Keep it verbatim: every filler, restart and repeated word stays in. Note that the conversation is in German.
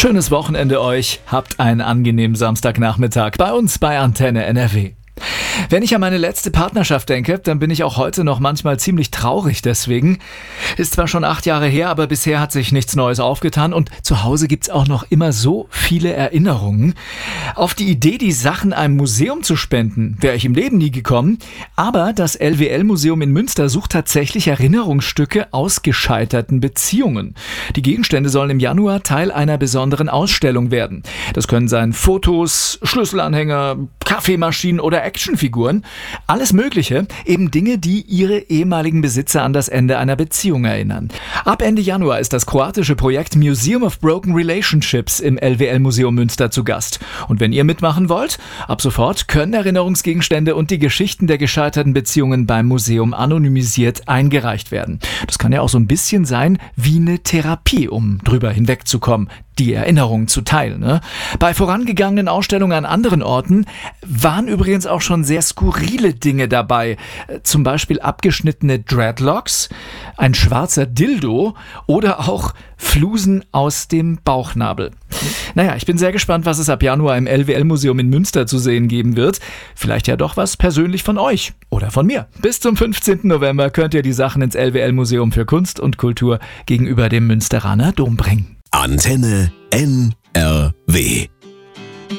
Schönes Wochenende euch. Habt einen angenehmen Samstagnachmittag bei uns bei Antenne N R W. Wenn ich an meine letzte Partnerschaft denke, dann bin ich auch heute noch manchmal ziemlich traurig deswegen. Ist zwar schon acht Jahre her, aber bisher hat sich nichts Neues aufgetan und zu Hause gibt's auch noch immer so viele Erinnerungen. Auf die Idee, die Sachen einem Museum zu spenden, wäre ich im Leben nie gekommen. Aber das L W L-Museum in Münster sucht tatsächlich Erinnerungsstücke aus gescheiterten Beziehungen. Die Gegenstände sollen im Januar Teil einer besonderen Ausstellung werden. Das können sein Fotos, Schlüsselanhänger, Kaffeemaschinen oder Actionfiguren. Alles Mögliche, eben Dinge, die ihre ehemaligen Besitzer an das Ende einer Beziehung erinnern. Ab Ende Januar ist das kroatische Projekt Museum of Broken Relationships im L W L-Museum Münster zu Gast. Und wenn ihr mitmachen wollt, ab sofort können Erinnerungsgegenstände und die Geschichten der gescheiterten Beziehungen beim Museum anonymisiert eingereicht werden. Das kann ja auch so ein bisschen sein wie eine Therapie, um drüber hinwegzukommen, die Erinnerungen zu teilen. Ne? Bei vorangegangenen Ausstellungen an anderen Orten waren übrigens auch schon sehr skurrile Dinge dabei. Zum Beispiel abgeschnittene Dreadlocks, ein schwarzer Dildo oder auch Flusen aus dem Bauchnabel. Naja, ich bin sehr gespannt, was es ab Januar im L W L-Museum in Münster zu sehen geben wird. Vielleicht ja doch was persönlich von euch oder von mir. Bis zum fünfzehnten November könnt ihr die Sachen ins L W L-Museum für Kunst und Kultur gegenüber dem Münsteraner Dom bringen. Antenne N R W